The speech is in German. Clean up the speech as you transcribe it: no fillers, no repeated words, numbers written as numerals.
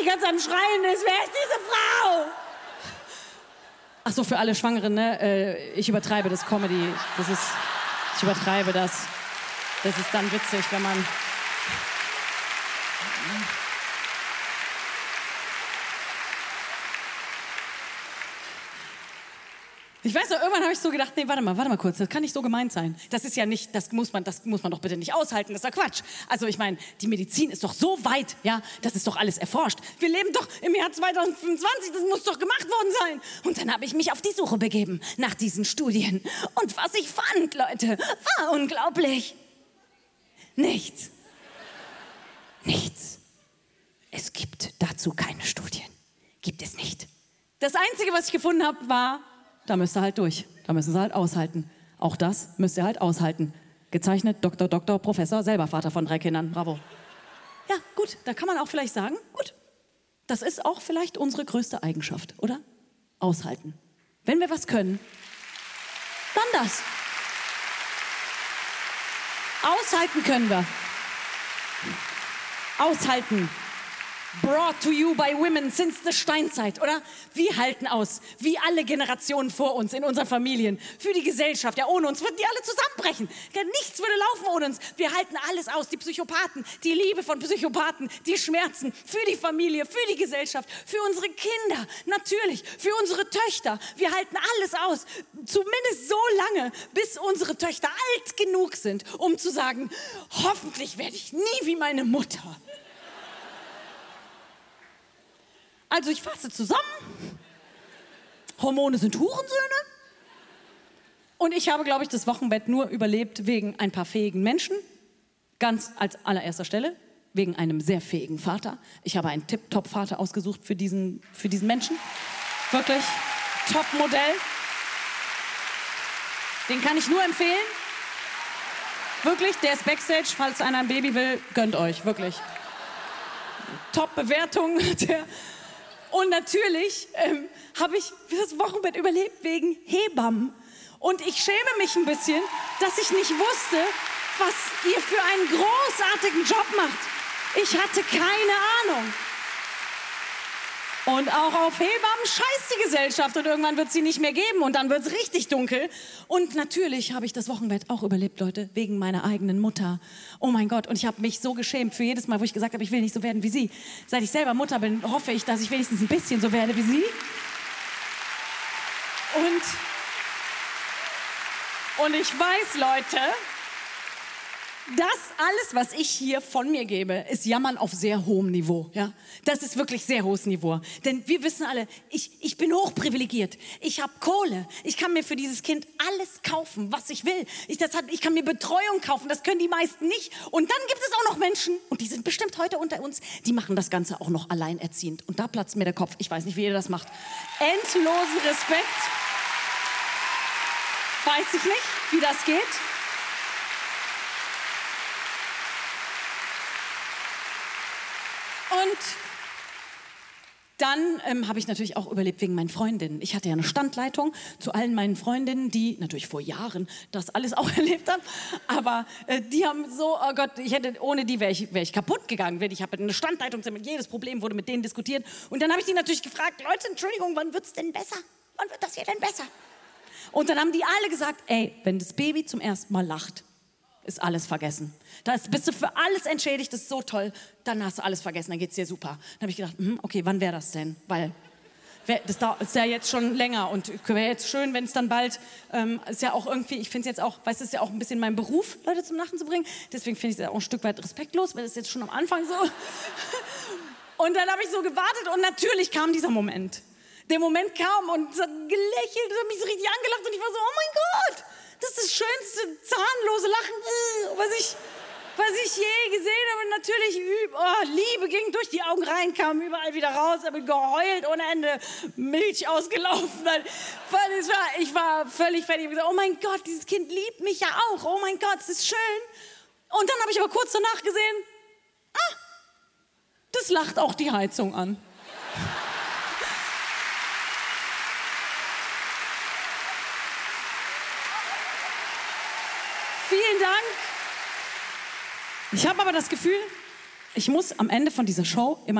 die ganze Zeit am Schreien ist. Wer ist diese Frau? Ach so, für alle Schwangeren, ne? Ich übertreibe das Comedy. Ich übertreibe das. Das ist dann witzig, wenn man... Ich weiß noch, irgendwann habe ich so gedacht, nee, warte mal kurz, das kann nicht so gemeint sein. Das ist ja nicht, das muss man doch bitte nicht aushalten, das ist ja Quatsch. Also ich meine, die Medizin ist doch so weit, ja, das ist doch alles erforscht. Wir leben doch im Jahr 2025, das muss doch gemacht worden sein. Und dann habe ich mich auf die Suche begeben nach diesen Studien. Und was ich fand, Leute, war unglaublich. Nichts. Nichts. Es gibt dazu keine Studien. Gibt es nicht. Das Einzige, was ich gefunden habe, war... Da müsst ihr halt durch. Da müssen sie halt aushalten. Auch das müsst ihr halt aushalten. Gezeichnet Dr. Professor, selber Vater von 3 Kindern. Bravo. Ja, gut, da kann man auch vielleicht sagen, gut, das ist auch vielleicht unsere größte Eigenschaft, oder? Aushalten. Wenn wir was können, dann das. Aushalten können wir. Aushalten. Brought to you by women since the Steinzeit, oder? Wir halten aus, wie alle Generationen vor uns in unseren Familien, für die Gesellschaft. Ja, ohne uns würden die alle zusammenbrechen. Nichts würde laufen ohne uns. Wir halten alles aus, die Psychopathen, die Liebe von Psychopathen, die Schmerzen, für die Familie, für die Gesellschaft, für unsere Kinder, natürlich, für unsere Töchter. Wir halten alles aus, zumindest so lange, bis unsere Töchter alt genug sind, um zu sagen, hoffentlich werde ich nie wie meine Mutter. Also ich fasse zusammen, Hormone sind Hurensöhne und ich habe, glaube ich, das Wochenbett nur überlebt wegen ein paar fähigen Menschen, ganz als allererster Stelle, wegen einem sehr fähigen Vater. Ich habe einen Tip-Top-Vater ausgesucht für diesen Menschen, wirklich Top-Modell, den kann ich nur empfehlen, wirklich, der ist Backstage, falls einer ein Baby will, gönnt euch, wirklich. Top-Bewertung, Und natürlich habe ich das Wochenbett überlebt wegen Hebammen. Und ich schäme mich ein bisschen, dass ich nicht wusste, was ihr für einen großartigen Job macht. Ich hatte keine Ahnung. Und auch auf Hebammen scheißt die Gesellschaft und irgendwann wird es sie nicht mehr geben und dann wird es richtig dunkel. Und natürlich habe ich das Wochenbett auch überlebt, Leute, wegen meiner eigenen Mutter. Oh mein Gott, und ich habe mich so geschämt für jedes Mal, wo ich gesagt habe, ich will nicht so werden wie sie. Seit ich selber Mutter bin, hoffe ich, dass ich wenigstens ein bisschen so werde wie sie. Und ich weiß, Leute, das alles, was ich hier von mir gebe, ist Jammern auf sehr hohem Niveau. Ja? Das ist wirklich sehr hohes Niveau. Denn wir wissen alle, ich bin hochprivilegiert. Ich habe Kohle. Ich kann mir für dieses Kind alles kaufen, was ich will. Ich kann mir Betreuung kaufen. Das können die meisten nicht. Und dann gibt es auch noch Menschen, und die sind bestimmt heute unter uns, die machen das Ganze auch noch alleinerziehend. Und da platzt mir der Kopf. Ich weiß nicht, wie ihr das macht. Endlosen Respekt. Weiß ich nicht, wie das geht. Und dann habe ich natürlich auch überlebt wegen meinen Freundinnen. Ich hatte ja eine Standleitung zu allen meinen Freundinnen, die natürlich vor Jahren das alles auch erlebt haben. Aber die haben so, oh Gott, ohne die wäre ich kaputt gegangen. Ich habe eine Standleitung, jedes Problem wurde mit denen diskutiert. Und dann habe ich die natürlich gefragt, Leute, Entschuldigung, wann wird es denn besser? Wann wird das hier denn besser? Und dann haben die alle gesagt, ey, wenn das Baby zum ersten Mal lacht, ist alles vergessen. Bist du für alles entschädigt, das ist so toll, dann hast du alles vergessen, dann geht's dir super. Dann habe ich gedacht, okay, wann wäre das denn? Weil das ist ja jetzt schon länger und wäre jetzt schön, wenn es dann bald, ist ja auch irgendwie, ich finde es jetzt auch, weißt du, ist ja auch ein bisschen mein Beruf, Leute zum Lachen zu bringen. Deswegen finde ich es ja auch ein Stück weit respektlos, weil das jetzt schon am Anfang so. Und dann habe ich so gewartet und natürlich kam dieser Moment. Der Moment kam und es hat gelächelt und hat mich so richtig angelacht und ich war so, oh mein Gott, das ist das schönste zahnlose Lachen, was ich je gesehen habe. Und natürlich, Liebe ging durch die Augen rein, kam überall wieder raus, habe geheult ohne Ende, Milch ausgelaufen. Ich war völlig fertig. Ich habe gesagt, oh mein Gott, dieses Kind liebt mich ja auch. Oh mein Gott, es ist schön. Und dann habe ich aber kurz danach gesehen, das lacht auch die Heizung an. Vielen Dank. Ich habe aber das Gefühl, ich muss am Ende von dieser Show immer